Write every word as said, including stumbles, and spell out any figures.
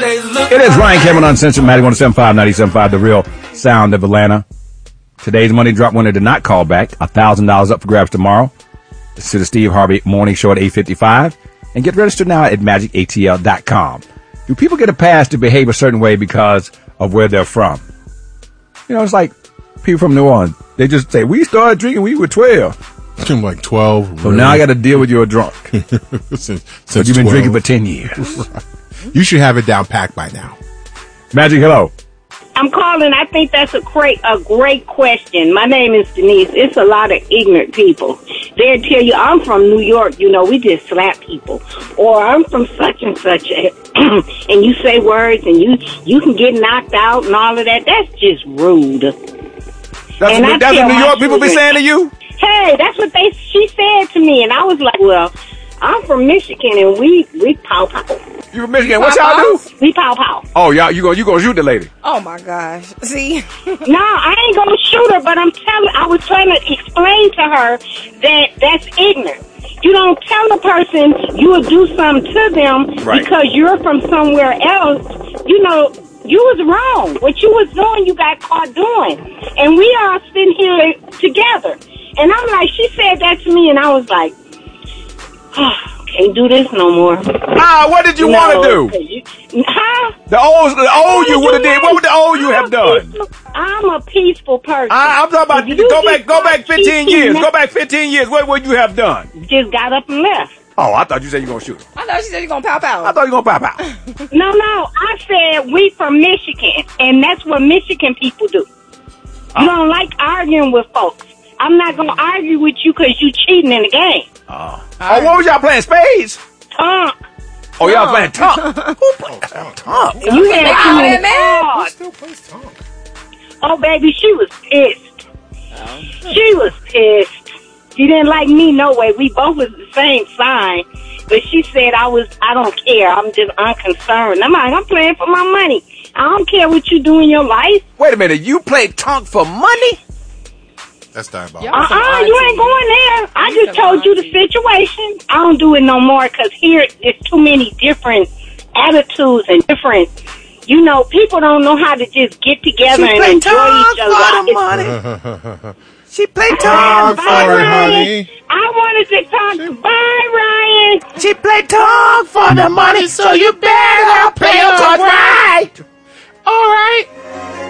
It is Ryan Cameron Uncensored, Maddie one seven five, nine seven five, the real sound of Atlanta. Today's Money Drop winner did not call back. one thousand dollars up for grabs tomorrow. It's to the Steve Harvey Morning Show at eight fifty-five. And get registered now at magic A T L dot com. Do people get a pass to behave a certain way because of where they're from? You know, it's like people from New Orleans. They just say, we started drinking when we were twelve. I'm like twelve. So really? Now I got to deal with you a drunk. since since but you've been twelve. Drinking for ten years. Right. You should have it down packed by now. Magic, hello. I'm calling. I think that's a great, a great question. My name is Denise. It's a lot of ignorant people. They'll tell you, I'm from New York. You know, we just slap people. Or I'm from such and such. And you say words and you, you can get knocked out and all of that. That's just rude. That's what, that's what New York people be saying to you? Hey, that's what they she said to me. And I was like, well, I'm from Michigan and we, we pow pow. You from Michigan? What y'all do? We pow pow. Oh, y'all, you gonna you gonna shoot the lady? Oh my gosh! See? No, I ain't gonna shoot her, but I'm telling. I was trying to explain to her that that's ignorant. You don't tell a person you will do something to them right. because you're from somewhere else. You know, you was wrong. What you was doing, you got caught doing, and we are sitting here together. And I'm like, she said that to me, and I was like, oh. Can't do this no more. Ah, what did you no, want to do? You, huh? The old, the old you would have did. What would the old you have done? Peaceful, I'm a peaceful person. I, I'm talking about you go back, go back fifteen years. Go back fifteen years. What would you have done? Just got up and left. Oh, I thought you said you were gonna shoot him. I thought she said you gonna pow pow. I thought you were gonna pow pow. No, no, I said we from Michigan, and that's what Michigan people do. You oh. don't like arguing with folks. I'm not gonna argue with you because you cheating in the game. Oh. Oh, what was y'all playing? Spades? Tonk. Oh, y'all playing Tonk? Who plays Tonk? You had wow, man. Who still plays Tonk? Oh, baby, she was pissed. Oh. She was pissed. She didn't like me no way. We both was the same sign. But she said I was, I don't care. I'm just unconcerned. I'm like, I'm playing for my money. I don't care what you do in your life. Wait a minute. You played Tonk for money? That's diabolical. Uh-uh, you ain't going there. I just told you the situation. I don't do it no more because here there's too many different attitudes and different, you know, people don't know how to just get together and enjoy each other. She played Tonk Tonk for it, honey. I wanted to talk. Bye, Ryan. She played Tonk for the money, so you better play your cards right. All right.